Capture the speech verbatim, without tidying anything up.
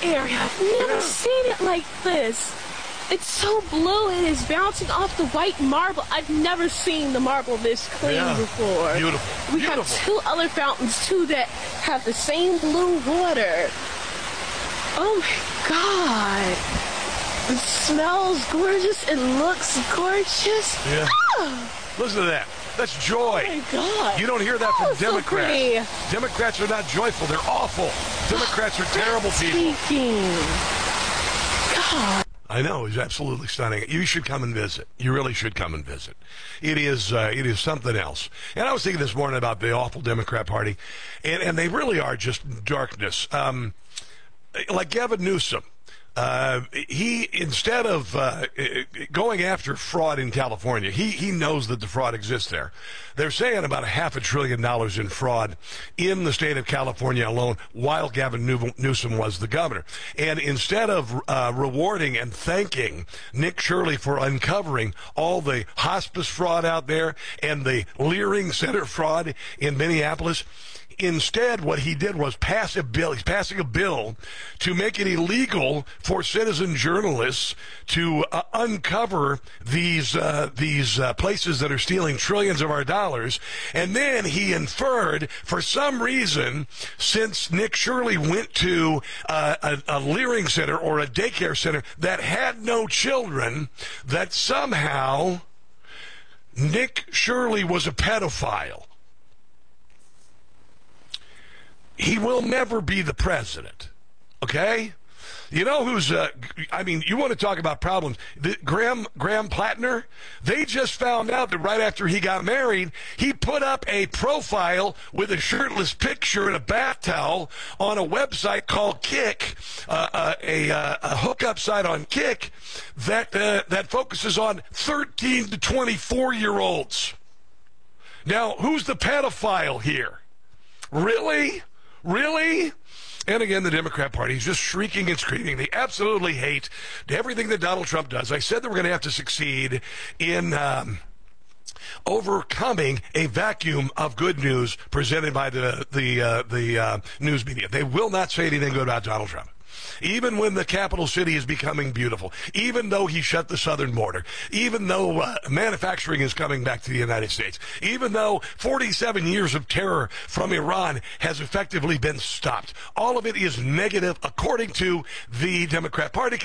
area. I've never Yeah. seen it like this. It's so blue. It is bouncing off the white marble. I've never seen the marble this clean Yeah. before. Beautiful. We Beautiful. have two other fountains, too, that have the same blue water. Oh, my God. It smells gorgeous. It looks gorgeous. Yeah. Ah! Listen to that. That's joy. Oh, my God. You don't hear that Oh, from so Democrats. pretty. Democrats are not joyful. They're awful. Democrats are terrible people. Speaking. God. I know, it's absolutely stunning. You should come and visit. You really should come and visit. It is uh, it is something else. And I was thinking this morning about the awful Democrat Party, and, and they really are just darkness. Um, like Gavin Newsom. Uh, he, instead of uh, going after fraud in California, he, he knows that the fraud exists there. They're saying about a half a trillion dollars in fraud in the state of California alone while Gavin Newsom was the governor. And instead of uh, rewarding and thanking Nick Shirley for uncovering all the hospice fraud out there and the Leering Center fraud in Minneapolis, instead, what he did was pass a bill. He's passing a bill to make it illegal for citizen journalists to uh, uncover these uh, these uh, places that are stealing trillions of our dollars. And then he inferred, for some reason, since Nick Shirley went to uh, a, a Leering Center or a daycare center that had no children, that somehow Nick Shirley was a pedophile. He will never be the president, okay? You know who's, uh, I mean, you want to talk about problems. The, Graham, Graham Plattner, they just found out that right after he got married, he put up a profile with a shirtless picture and a bath towel on a website called Kick, uh, uh, a, uh, a hookup site on Kick that, uh, that focuses on thirteen to twenty-four-year-olds. Now, who's the pedophile here? Really? Really? And again, the Democrat Party is just shrieking and screaming. They absolutely hate everything that Donald Trump does. I said that we're going to have to succeed in um, overcoming a vacuum of good news presented by the the uh, the uh, news media. They will not say anything good about Donald Trump. Even when the capital city is becoming beautiful, even though he shut the southern border, even though uh, manufacturing is coming back to the United States, even though forty-seven years of terror from Iran has effectively been stopped, all of it is negative according to the Democrat Party.